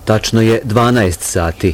Tačno je 12 sati.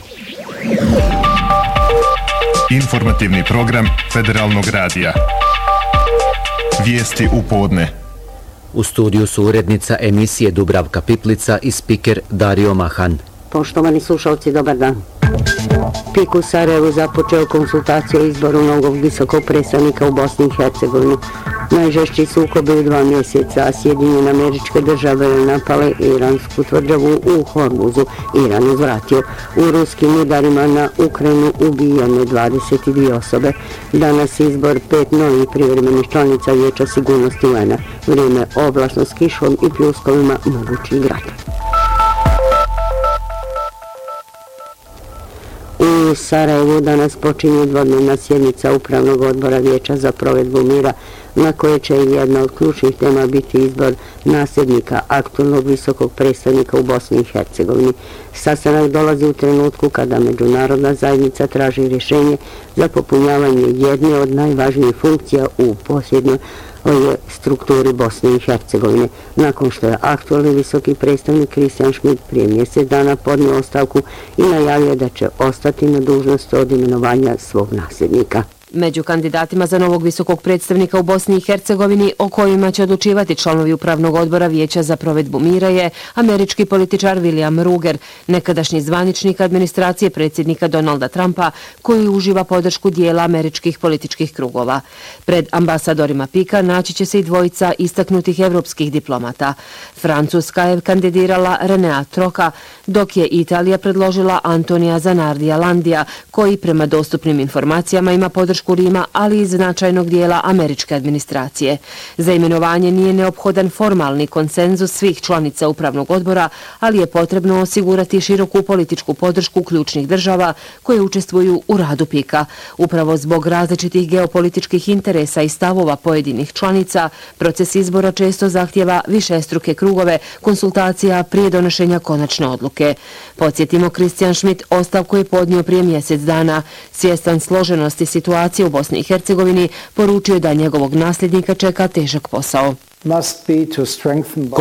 Informativni program Federalnog radija. Vijesti u podne. U studiju su urednica emisije Dubravka Piplica i spiker Dario Mahan. Poštovani slušalci, dobar dan. PIK u Sarajevu započeo konsultacije o izboru novog visokog predstavnika u Bosni i Hercegovini. Najžešći sukobi u 2 mjeseca, a Sjedinjene Američke Države napale iransku tvrđavu u Hormuzu. Iran uzvratio. U ruskim udarima na Ukrajinu ubijene 22 osobe. Danas izbor 5 novih privremenih članica Vijeća sigurnosti UN-a. Vrijeme oblačno s kišom i pljuskovima, mogući grad. U Sarajevu danas počinje dvodnevna sjednica Upravnog odbora Vijeća za provedbu mira, na koje će jedna od ključnih tema biti izbor nasljednika aktualnog visokog predstavnika u Bosni i Hercegovini. Sastanak dolazi u trenutku kada međunarodna zajednica traži rješenje za popunjavanje jedne od najvažnijih funkcija u posljednjoj strukturi Bosne i Hercegovine, nakon što je aktualni visoki predstavnik Christian Schmidt prije mjesec dana podnio ostavku i najavio da će ostati na dužnosti od imenovanja svog nasljednika. Među kandidatima za novog visokog predstavnika u Bosni i Hercegovini, o kojima će odlučivati članovi Upravnog odbora Vijeća za provedbu mira, je američki političar William Ruger, nekadašnji zvaničnik administracije predsjednika Donalda Trumpa, koji uživa podršku dijela američkih političkih krugova. Pred ambasadorima PIK-a naći će se i dvojica istaknutih evropskih diplomata. Francuska je kandidirala Renea Troka, dok je Italija predložila Antonija Zanardija Landija, koji prema dostupnim informacijama ima podršku Rima, ali i značajnog dijela američke administracije. Za imenovanje nije neophodan formalni konsenzus svih članica Upravnog odbora, ali je potrebno osigurati široku političku podršku ključnih država koje učestvuju u radu PIK-a. Upravo zbog različitih geopolitičkih interesa i stavova pojedinih članica, proces izbora često zahtjeva višestruke krugove konsultacija prije donošenja konačne odluke. Podsjetimo, Christian Schmidt ostavku je podnio prije mjesec dana. Svjestan složenosti situacije u Bosni i Hercegovini, poručio da njegovog nasljednika čeka težak posao.